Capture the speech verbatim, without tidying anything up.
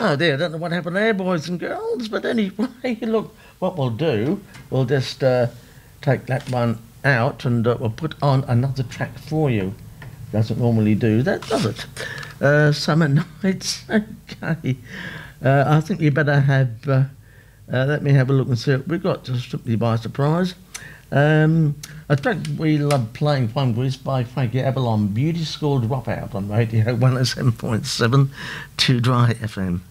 Oh dear, I don't know what happened there, boys and girls, but anyway, look, what we'll do, we'll just uh, take that one out and uh, we'll put on another track for you. Doesn't normally do that, does it? Uh, summer nights, okay. Uh, I think you better have, uh, uh, let me have a look and see what we've got, just took me by surprise. Um, a track we love playing, Fun Quiz by Frankie Avalon, Beauty School Dropout on Radio one oh seven point seven two Dry F M.